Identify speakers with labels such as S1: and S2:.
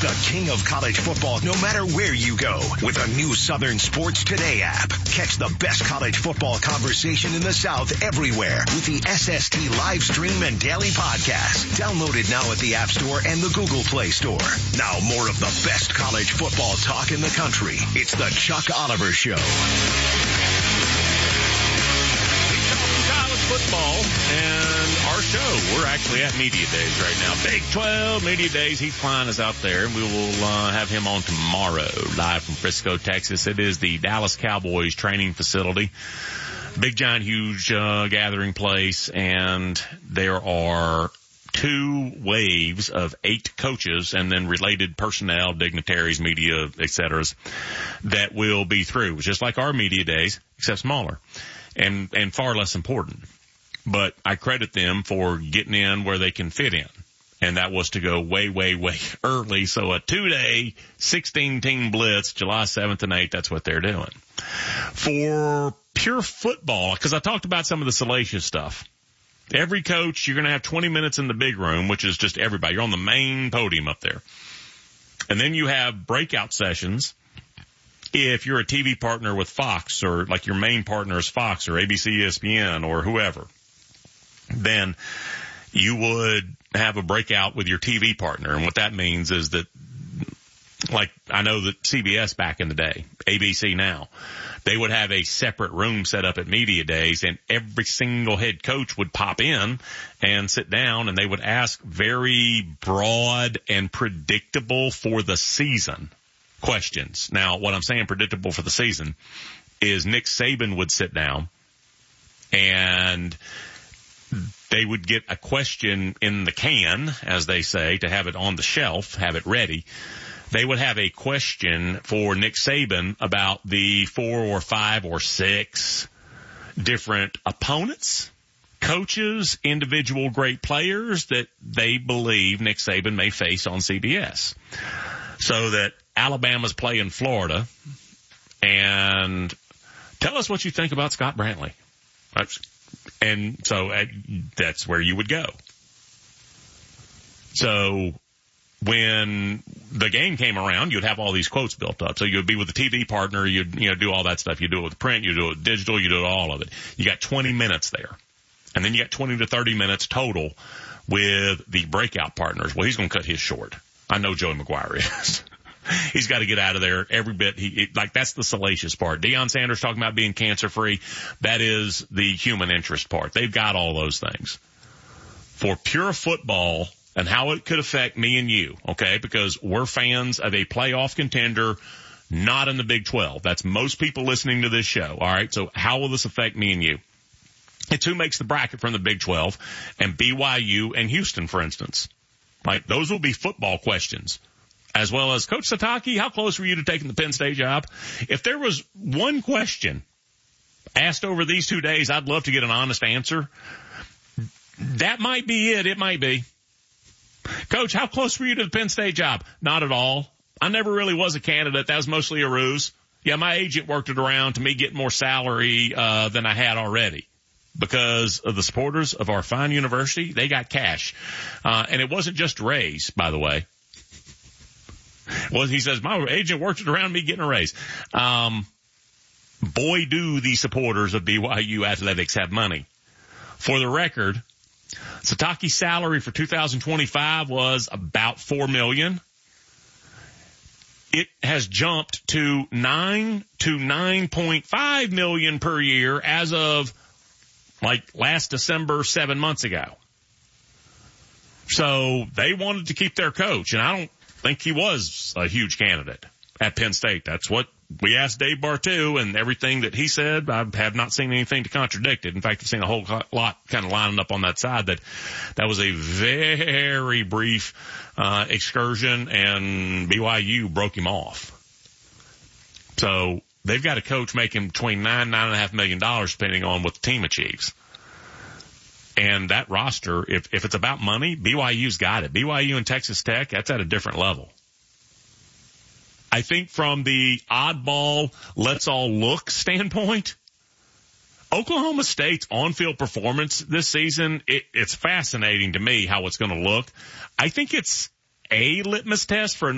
S1: the king of college football no matter where you go with a new Southern Sports Today app. Catch the best college football conversation in the South everywhere with the SST live stream and daily podcast. Download it now at the App Store and the Google Play Store. Now more of the best college football talk in the country. It's the Chuck Oliver Show.
S2: Football and our show. We're actually at Media Days right now. Big 12 Media Days. Heath Klein is out there, and we will have him on tomorrow, live from Frisco, Texas. It is the Dallas Cowboys training facility. Big, giant, huge gathering place, and there are 2 waves of 8 coaches and then related personnel, dignitaries, media, et cetera, that will be through. Just like our Media Days, except smaller and far less important. But I credit them for getting in where they can fit in. And that was to go way, way, way early. So a 2-day, 16-team blitz, July 7th and 8th, that's what they're doing. For pure football, because I talked about some of the salacious stuff. Every coach, you're going to have 20 minutes in the big room, which is just everybody. You're on the main podium up there. And then you have breakout sessions. If you're a TV partner with Fox, or like your main partner is Fox or ABC, ESPN, or whoever, then you would have a breakout with your TV partner. And what that means is that, like, I know that CBS back in the day, ABC now, they would have a separate room set up at Media Days, and every single head coach would pop in and sit down, and they would ask very broad and predictable for the season questions. Now, what I'm saying predictable for the season is Nick Saban would sit down, and they would get a question in the can, as they say, to have it on the shelf, have it ready. They would have a question for Nick Saban about the 4 or 5 or 6 different opponents, coaches, individual great players that they believe Nick Saban may face on CBS. So that Alabama's playing Florida, and tell us what you think about Scott Brantley. And so that's where you would go. So when the game came around, you'd have all these quotes built up. So you'd be with the TV partner, you'd do all that stuff. You do it with print, you do it with digital, you do it all of it. You got 20 minutes there. And then you got 20 to 30 minutes total with the breakout partners. Well, he's going to cut his short. I know Joey McGuire is. He's got to get out of there every bit. That's the salacious part. Deion Sanders talking about being cancer free. That is the human interest part. They've got all those things. For pure football and how it could affect me and you, okay, because we're fans of a playoff contender, not in the Big 12. That's most people listening to this show. All right. So how will this affect me and you? It's who makes the bracket from the Big 12 and BYU and Houston, for instance. Like, those will be football questions. As well as, Coach Sataki, how close were you to taking the Penn State job? If there was one question asked over these 2 days, I'd love to get an honest answer. That might be it. It might be. Coach, how close were you to the Penn State job? Not at all. I never really was a candidate. That was mostly a ruse. Yeah, my agent worked it around to me getting more salary than I had already. Because of the supporters of our fine university, they got cash. And it wasn't just a raise, by the way. Well, he says, my agent worked it around me getting a raise. Boy, do the supporters of BYU athletics have money. For the record, Sataki's salary for 2025 was about $4 million. It has jumped to $9 to $9.5 million per year as of like last December, 7 months ago. So they wanted to keep their coach, and I don't think he was a huge candidate at Penn State. That's what we asked Dave Bartu, and everything that he said, I have not seen anything to contradict it. In fact, I've seen a whole lot kind of lining up on that side that was a very brief excursion, and BYU broke him off. So they've got a coach making between $9.5 million, depending on what the team achieves. And that roster, if it's about money, BYU's got it. BYU and Texas Tech, that's at a different level. I think from the oddball, let's all look standpoint, Oklahoma State's on-field performance this season, it's fascinating to me how it's going to look. I think it's a litmus test for